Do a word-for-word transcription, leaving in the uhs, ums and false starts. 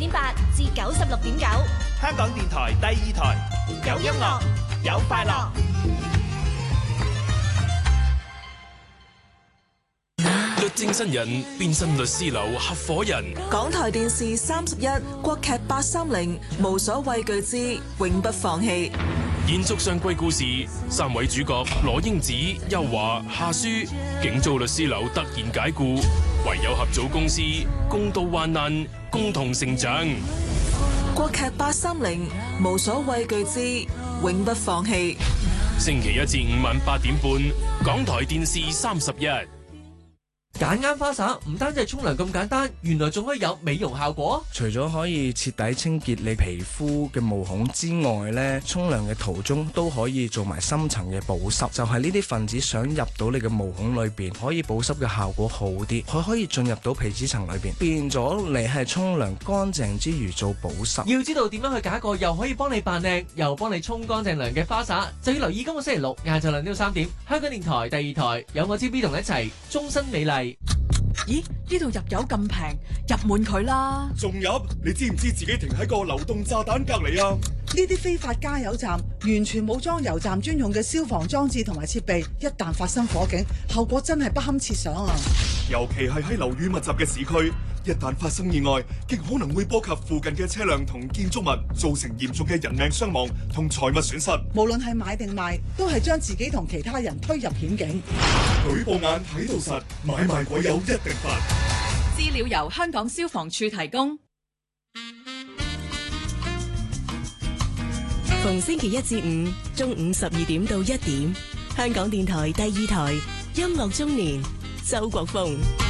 點八至九十六點九， 香港電台第二台，有音樂，有快樂。 律政新人變身律師樓合伙人。 港台電視三十一國劇八三零，無所畏懼之永不放棄。 延續上季故事，三位主角羅英子、邱華、夏舒，竟遭律師樓突然解雇，唯有合組公司，共度患難，共同成長。 國劇八三零，無所畏懼之永不放棄。 星期一至五晚八點半，港台電視三十一。 揀啱花灑唔單止係沖涼咁簡單，原來仲可以有美容效果。 除咗可以徹底清潔你皮膚嘅毛孔之外呢，沖涼嘅途中都可以做埋深層嘅保濕，就係呢啲分子想入到你嘅毛孔裏邊，可以保濕嘅效果好啲，佢可以進入到皮脂層裏邊，變咗你係沖涼乾淨之餘做保濕。 要知道點樣去揀一個又可以幫你扮靚，又幫你沖乾淨涼嘅花灑，就要留意今個星期六晏晝兩點到三點，香港電台第二台有我 T B 同你一齊終身美麗。 咦？呢度入油咁平，入滿佢啦！ 仲入？你知唔知自己停喺個流動炸彈隔離啊？ 呢啲非法加油站完全冇裝油站專用嘅消防裝置同埋設備，一旦發生火警，後果真係不堪設想啊！ 尤其係喺樓宇密集嘅市區，一旦發生意外，極可能會波及附近嘅車輛同建築物，造成嚴重嘅人命傷亡同財物損失。 無論係買定賣，都係將自己同其他人推入險境。 舉報眼睇到實，買賣鬼友一定罰。 資料由香港消防處提供。 逢星期一至五中午十二點到一點，香港電台第二台音樂中年，周國峰。